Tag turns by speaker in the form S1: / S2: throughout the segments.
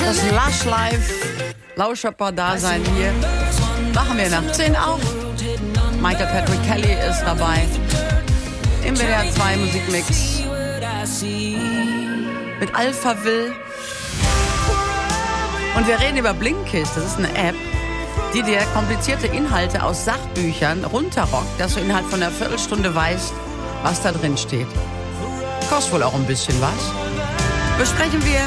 S1: Das Lush Live, Lauscherpaar-Dasein hier. Machen wir nach 10 auch. Michael Patrick Kelly ist dabei. Im WDR 2 Musikmix. Mit Alpha Will. Und wir reden über Blinkist. Das ist eine App, die dir komplizierte Inhalte aus Sachbüchern runterrockt, dass du innerhalb von einer Viertelstunde weißt, was da drin steht. Kostet wohl auch ein bisschen was. Besprechen wir.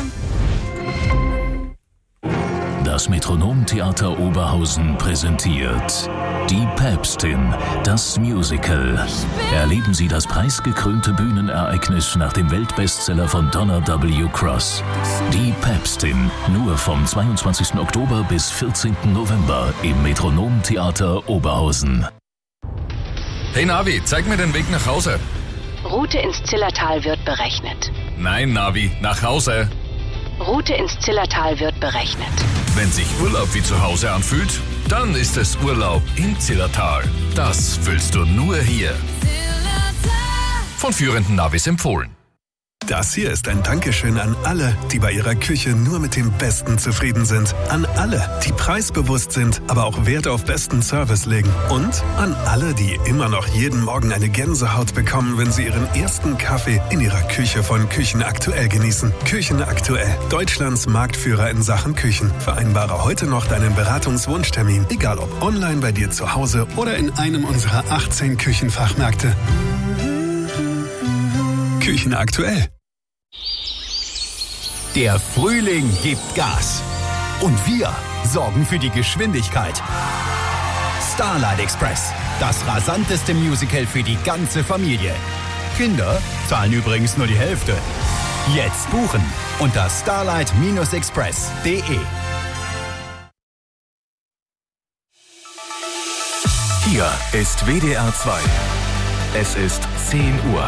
S2: Das Metronomtheater Oberhausen präsentiert Die Päpstin, das Musical. Erleben Sie das preisgekrönte Bühnenereignis nach dem Weltbestseller von Donna W. Cross. Die Päpstin, nur vom 22. Oktober bis 14. November im Metronomtheater Oberhausen.
S3: Hey Navi, zeig mir den Weg nach Hause.
S4: Route ins Zillertal wird berechnet.
S3: Nein, Navi, nach Hause.
S4: Route ins Zillertal wird berechnet.
S3: Wenn sich Urlaub wie zu Hause anfühlt, dann ist es Urlaub im Zillertal. Das fühlst du nur hier. Von führenden Navis empfohlen.
S5: Das hier ist ein Dankeschön an alle, die bei ihrer Küche nur mit dem Besten zufrieden sind. An alle, die preisbewusst sind, aber auch Wert auf besten Service legen. Und an alle, die immer noch jeden Morgen eine Gänsehaut bekommen, wenn sie ihren ersten Kaffee in ihrer Küche von Küchen Aktuell genießen. Küchen Aktuell, Deutschlands Marktführer in Sachen Küchen. Vereinbare heute noch deinen Beratungswunschtermin, egal ob online bei dir zu Hause oder in einem unserer 18 Küchenfachmärkte. Küchen Aktuell.
S6: Der Frühling gibt Gas. Und wir sorgen für die Geschwindigkeit. Starlight Express, das rasanteste Musical für die ganze Familie. Kinder zahlen übrigens nur die Hälfte. Jetzt buchen unter starlight-express.de.
S2: Hier ist WDR 2. Es ist 10 Uhr.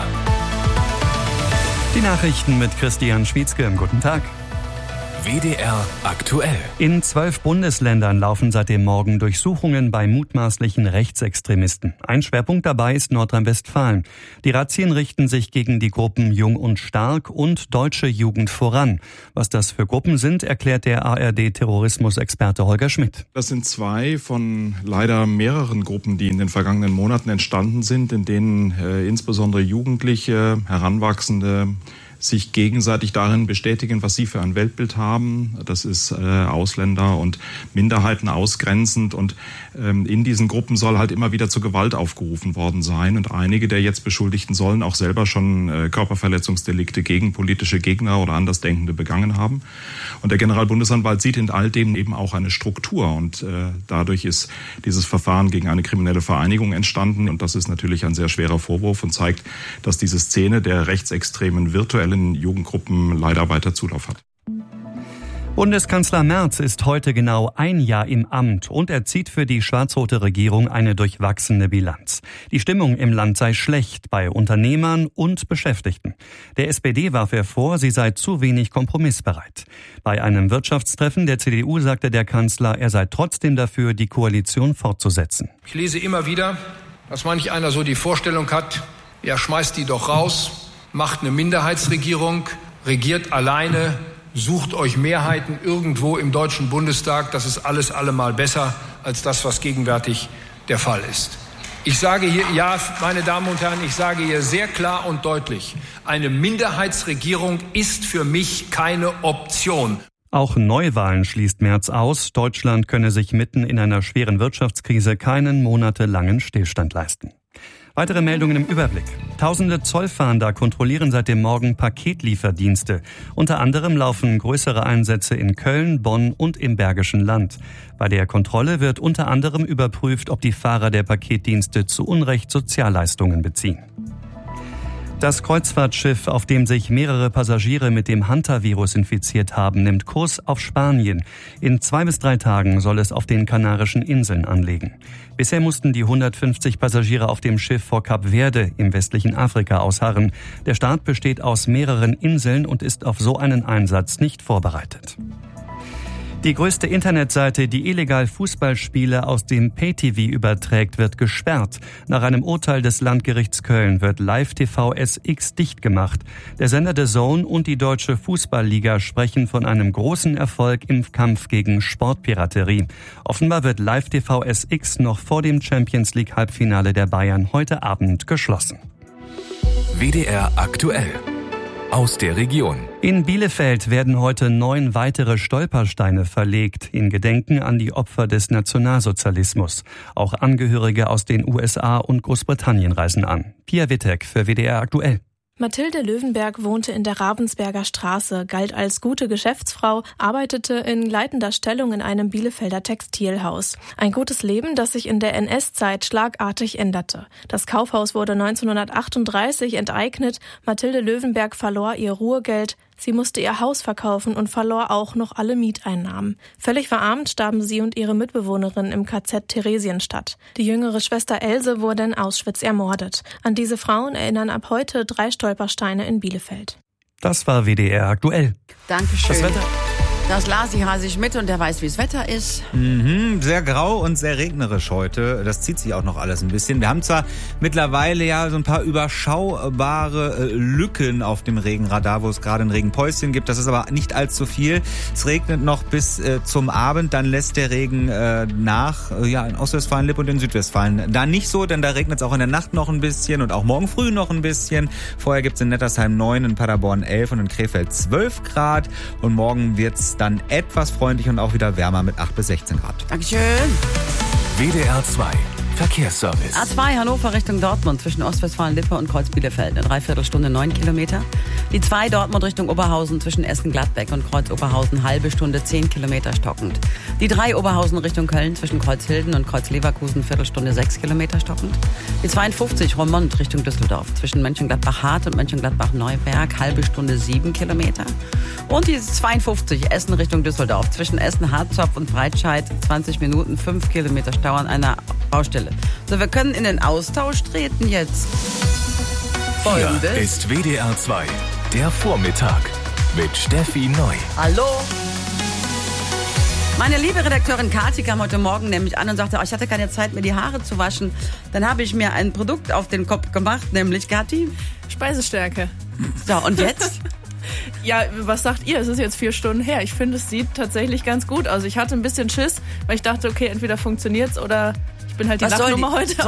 S7: Die Nachrichten mit Christian Schwietzke. Guten Tag.
S2: WDR aktuell.
S7: In 12 Bundesländern laufen seit dem Morgen Durchsuchungen bei mutmaßlichen Rechtsextremisten. Ein Schwerpunkt dabei ist Nordrhein-Westfalen. Die Razzien richten sich gegen die Gruppen Jung und Stark und Deutsche Jugend voran. Was das für Gruppen sind, erklärt der ARD-Terrorismusexperte Holger Schmidt.
S8: Das sind 2 von leider mehreren Gruppen, die in den vergangenen Monaten entstanden sind, in denen insbesondere Jugendliche, Heranwachsende sich gegenseitig darin bestätigen, was sie für ein Weltbild haben. Das ist Ausländer und Minderheiten ausgrenzend. Und in diesen Gruppen soll halt immer wieder zur Gewalt aufgerufen worden sein. Und einige der jetzt Beschuldigten sollen auch selber schon Körperverletzungsdelikte gegen politische Gegner oder Andersdenkende begangen haben. Und der Generalbundesanwalt sieht in all dem eben auch eine Struktur. Und dadurch ist dieses Verfahren gegen eine kriminelle Vereinigung entstanden. Und das ist natürlich ein sehr schwerer Vorwurf und zeigt, dass diese Szene der rechtsextremen virtuellen Jugendgruppen leider weiter Zulauf hat.
S7: Bundeskanzler Merz ist heute genau 1 Jahr im Amt und er zieht für die schwarz-rote Regierung eine durchwachsene Bilanz. Die Stimmung im Land sei schlecht bei Unternehmern und Beschäftigten. Der SPD warf er vor, sie sei zu wenig kompromissbereit. Bei einem Wirtschaftstreffen der CDU sagte der Kanzler, er sei trotzdem dafür, die Koalition fortzusetzen.
S9: Ich lese immer wieder, dass manch einer so die Vorstellung hat, ja, schmeißt die doch raus, macht eine Minderheitsregierung, regiert alleine, sucht euch Mehrheiten irgendwo im Deutschen Bundestag. Das ist alles allemal besser als das, was gegenwärtig der Fall ist. Ich sage hier, ja, meine Damen und Herren, ich sage hier sehr klar und deutlich, eine Minderheitsregierung ist für mich keine Option.
S7: Auch Neuwahlen schließt Merz aus. Deutschland könne sich mitten in einer schweren Wirtschaftskrise keinen monatelangen Stillstand leisten. Weitere Meldungen im Überblick. Tausende Zollfahnder kontrollieren seit dem Morgen Paketlieferdienste. Unter anderem laufen größere Einsätze in Köln, Bonn und im Bergischen Land. Bei der Kontrolle wird unter anderem überprüft, ob die Fahrer der Paketdienste zu Unrecht Sozialleistungen beziehen. Das Kreuzfahrtschiff, auf dem sich mehrere Passagiere mit dem Hantavirus infiziert haben, nimmt Kurs auf Spanien. In 2 bis 3 Tagen soll es auf den Kanarischen Inseln anlegen. Bisher mussten die 150 Passagiere auf dem Schiff vor Kap Verde im westlichen Afrika ausharren. Der Staat besteht aus mehreren Inseln und ist auf so einen Einsatz nicht vorbereitet. Die größte Internetseite, die illegal Fußballspiele aus dem Pay-TV überträgt, wird gesperrt. Nach einem Urteil des Landgerichts Köln wird Live-TV SX dicht gemacht. Der Sender The Zone und die Deutsche Fußballliga sprechen von einem großen Erfolg im Kampf gegen Sportpiraterie. Offenbar wird Live-TV SX noch vor dem Champions-League-Halbfinale der Bayern heute Abend geschlossen.
S3: WDR aktuell. Aus der Region.
S7: In Bielefeld werden heute 9 weitere Stolpersteine verlegt, in Gedenken an die Opfer des Nationalsozialismus. Auch Angehörige aus den USA und Großbritannien reisen an. Pia Wittek für WDR aktuell.
S10: Mathilde Löwenberg wohnte in der Ravensberger Straße, galt als gute Geschäftsfrau, arbeitete in leitender Stellung in einem Bielefelder Textilhaus. Ein gutes Leben, das sich in der NS-Zeit schlagartig änderte. Das Kaufhaus wurde 1938 enteignet. Mathilde Löwenberg verlor ihr Ruhegeld. Sie musste ihr Haus verkaufen und verlor auch noch alle Mieteinnahmen. Völlig verarmt starben sie und ihre Mitbewohnerin im KZ Theresienstadt. Die jüngere Schwester Else wurde in Auschwitz ermordet. An diese Frauen erinnern ab heute 3 Stolpersteine in Bielefeld.
S7: Das war WDR aktuell.
S1: Dankeschön.
S7: Das Wetter.
S1: Das Lasi hasig mit und der weiß, wie es Wetter ist.
S11: Sehr grau und sehr regnerisch heute. Das zieht sich auch noch alles ein bisschen. Wir haben zwar mittlerweile ja so ein paar überschaubare Lücken auf dem Regenradar, wo es gerade ein Regenpäuschen gibt. Das ist aber nicht allzu viel. Es regnet noch bis zum Abend. Dann lässt der Regen nach. Ja, in Ostwestfalen-Lippe und in Südwestfalen. Da nicht so, denn da regnet es auch in der Nacht noch ein bisschen und auch morgen früh noch ein bisschen. Vorher gibt es in Nettersheim 9, in Paderborn 11 und in Krefeld 12 Grad. Und morgen wird es dann etwas freundlich und auch wieder wärmer mit 8 bis 16 Grad.
S1: Dankeschön.
S3: WDR 2 Verkehrsservice.
S1: A2 Hannover Richtung Dortmund zwischen Ostwestfalen-Lippe und Kreuz-Bielefeld. Eine Dreiviertelstunde 9 Kilometer. Die 2 Dortmund Richtung Oberhausen zwischen Essen-Gladbeck und Kreuz-Oberhausen halbe Stunde 10 Kilometer stockend. Die 3 Oberhausen Richtung Köln zwischen Kreuz-Hilden und Kreuz-Leverkusen Viertelstunde 6 Kilometer stockend. Die 52 Roermond Richtung Düsseldorf zwischen Mönchengladbach-Hart und Mönchengladbach-Neuberg halbe Stunde 7 Kilometer. Und die 52 Essen Richtung Düsseldorf zwischen Essen-Harzopf und Breitscheid 20 Minuten 5 Kilometer Stau an einer Baustelle. So, wir können in den Austausch treten jetzt.
S3: Hier ist WDR 2, der Vormittag mit Steffi Neu.
S1: Hallo. Meine liebe Redakteurin Kathi kam heute Morgen nämlich an und sagte, ich hatte keine Zeit, mir die Haare zu waschen. Dann habe ich mir ein Produkt auf den Kopf gemacht, nämlich Kathi.
S10: Speisestärke.
S1: So, und jetzt?
S10: Ja, was sagt ihr? Es ist jetzt 4 Stunden her. Ich finde, es sieht tatsächlich ganz gut aus. Ich hatte ein bisschen Schiss, weil ich dachte, okay, entweder funktioniert's oder ich bin halt die Lachnummer heute.